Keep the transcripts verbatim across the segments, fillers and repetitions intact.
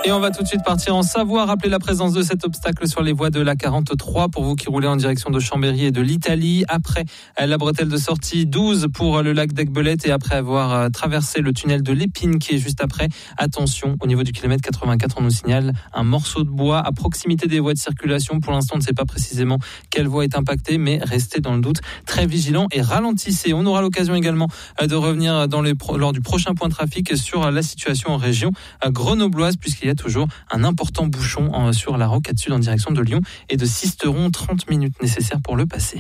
Et on va tout de suite partir en Savoie, rappeler la présence de cet obstacle sur les voies de l'A quarante-trois pour vous qui roulez en direction de Chambéry et de l'Italie. Après la bretelle de sortie douze pour le lac d'Aiguebelette et après avoir traversé le tunnel de l'Épine qui est juste après. Attention, au niveau du kilomètre quatre-vingt-quatre, on nous signale un morceau de bois à proximité des voies de circulation. Pour l'instant, on ne sait pas précisément quelle voie est impactée, mais restez dans le doute très vigilant et ralentissez. On aura l'occasion également de revenir dans les, lors du prochain point trafic sur la situation en région grenobloise puisqu'il y a toujours un important bouchon sur la rocade sud en direction de Lyon et de Sisteron, trente minutes nécessaires pour le passer.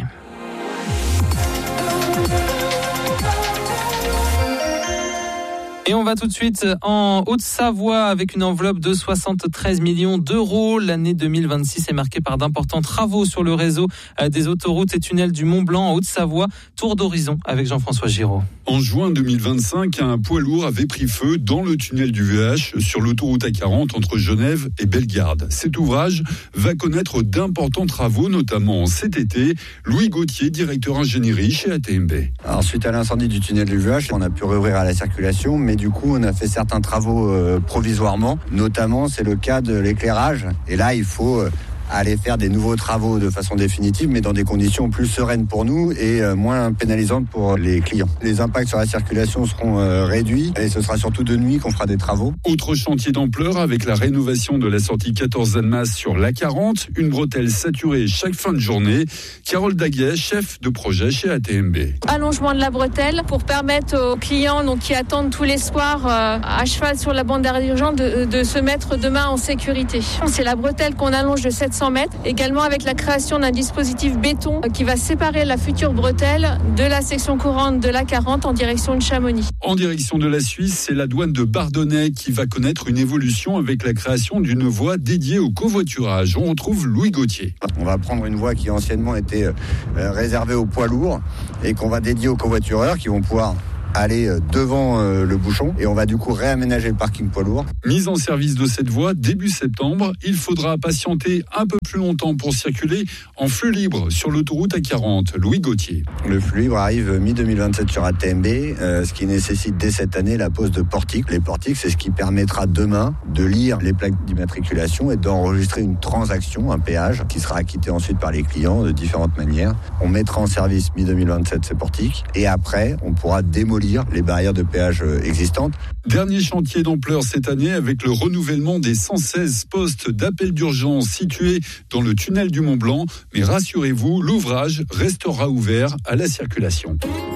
Et on va tout de suite en Haute-Savoie avec une enveloppe de soixante-treize millions d'euros. L'année deux mille vingt-six est marquée par d'importants travaux sur le réseau des autoroutes et tunnels du Mont-Blanc en Haute-Savoie. Tour d'horizon avec Jean-François Giraud. En juin deux mille vingt-cinq, un poids lourd avait pris feu dans le tunnel du V H sur l'autoroute A quarante entre Genève et Bellegarde. Cet ouvrage va connaître d'importants travaux, notamment cet été. Louis Gauthier, directeur ingénierie chez A T M B. Alors, suite à l'incendie du tunnel du V H, on a pu rouvrir à la circulation, mais du coup, on a fait certains travaux euh, provisoirement. Notamment, c'est le cas de l'éclairage. Et là, il faut euh, aller faire des nouveaux travaux de façon définitive, mais dans des conditions plus sereines pour nous et euh, moins pénalisantes pour les clients. Les impacts sur la circulation seront euh, réduits et ce sera surtout de nuit qu'on fera des travaux. Autre chantier d'ampleur avec la rénovation de la sortie quatorze Annemasse sur l'A quarante, une bretelle saturée chaque fin de journée. Carole Daguet, chef de projet chez A T M B. Allongement de la bretelle pour permettre aux clients donc, qui attendent tous les soirs euh, à cheval sur la bande d'arrêt d'urgence de, de se mettre demain en sécurité. C'est la bretelle qu'on allonge de sept cents mètres, également avec la création d'un dispositif béton qui va séparer la future bretelle de la section courante de l'A quarante en direction de Chamonix. En direction de la Suisse, c'est la douane de Bardonnay qui va connaître une évolution avec la création d'une voie dédiée au covoiturage. On retrouve Louis Gauthier. On va prendre une voie qui anciennement était euh, réservée aux poids lourds et qu'on va dédier aux covoitureurs qui vont pouvoir aller devant euh, le bouchon et on va du coup réaménager le parking poids lourd. Mise en service de cette voie début septembre, il faudra patienter un peu plus longtemps pour circuler en flux libre sur l'autoroute A quarante. Louis Gauthier. Le flux libre arrive mi deux mille vingt-sept sur A T M B, euh, ce qui nécessite dès cette année la pose de portiques. Les portiques, c'est ce qui permettra demain de lire les plaques d'immatriculation et d'enregistrer une transaction, un péage, qui sera acquitté ensuite par les clients de différentes manières. On mettra en service mi deux mille vingt-sept ces portiques et après, on pourra démolir les barrières de péage existantes. Dernier chantier d'ampleur cette année avec le renouvellement des cent seize postes d'appel d'urgence situés dans le tunnel du Mont-Blanc. Mais rassurez-vous, l'ouvrage restera ouvert à la circulation.